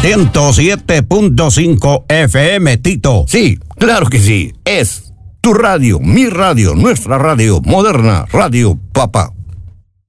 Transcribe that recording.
107.5 FM, Tito. Sí, claro que sí. Es tu radio, mi radio, nuestra radio, Moderna Radio Papá.